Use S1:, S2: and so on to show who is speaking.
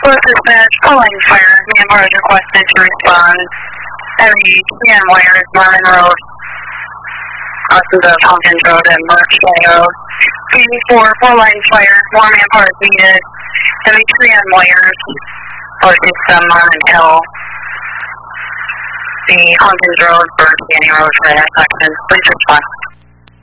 S1: Close dispatch, calling fire. Manpower is requested to respond. Heavy CN wires, Marvin Road. Crossings of Tompkins Road and Birch Road. P4, 4-line fire. More manpower is needed. Heavy CN wires. Northeast of Marvin Hill. The Tompkins Road, Birch Road for that section. Please respond.